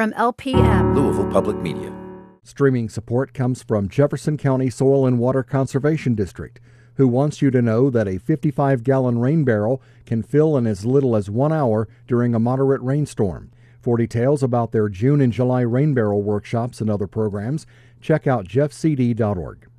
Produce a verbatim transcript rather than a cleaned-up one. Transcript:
from L P M, Louisville Public Media. Streaming support comes from Jefferson County Soil and Water Conservation District, who wants you to know that a fifty-five gallon rain barrel can fill in as little as one hour during a moderate rainstorm. For details about their June and July rain barrel workshops and other programs, check out jeff c d dot org.